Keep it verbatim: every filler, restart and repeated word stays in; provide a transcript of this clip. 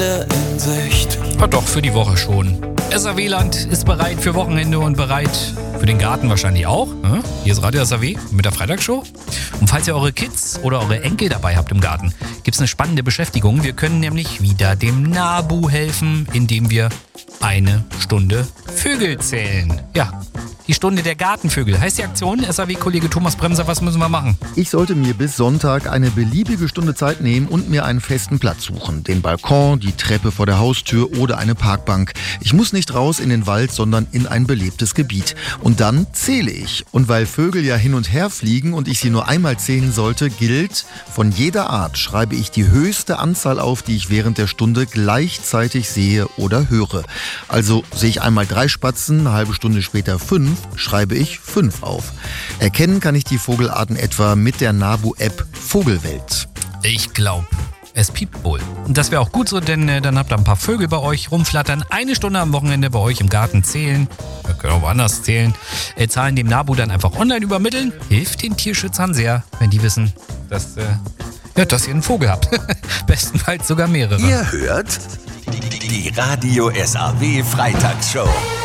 Wochenende in Sicht. Ja, doch, für die Woche schon. S A W-Land ist bereit für Wochenende und bereit für den Garten wahrscheinlich auch. Ne? Hier ist Radio S A W mit der Freitagsshow. Und falls ihr eure Kids oder eure Enkel dabei habt im Garten, gibt es eine spannende Beschäftigung. Wir können nämlich wieder dem Nabu helfen, indem wir eine Stunde Vögel zählen. Ja, die Stunde der Gartenvögel. Heißt die Aktion, S A W-Kollege Thomas Bremser, was müssen wir machen? Ich sollte mir bis Sonntag eine beliebige Stunde Zeit nehmen und mir einen festen Platz suchen. Den Balkon, die Treppe vor der Haustür oder eine Parkbank. Ich muss nicht raus in den Wald, sondern in ein belebtes Gebiet. Und dann zähle ich. Und weil Vögel ja hin und her fliegen und ich sie nur einmal zählen sollte, gilt, von jeder Art schreibe ich die höchste Anzahl auf, die ich während der Stunde gleichzeitig sehe oder höre. Also sehe ich einmal drei Spatzen, eine halbe Stunde später fünf, schreibe ich fünf auf. Erkennen kann ich die Vogelarten etwa mit der Nabu-App Vogelwelt. Ich glaube, es piept wohl. Und das wäre auch gut so, denn äh, dann habt ihr ein paar Vögel bei euch rumflattern. Eine Stunde am Wochenende bei euch im Garten zählen. Ihr könnt auch woanders zählen. Äh, Zahlen dem Nabu dann einfach online übermitteln. Hilft den Tierschützern sehr, wenn die wissen, dass, äh, ja, dass ihr einen Vogel habt. Bestenfalls sogar mehrere. Ihr hört die Radio S A W Freitagsshow.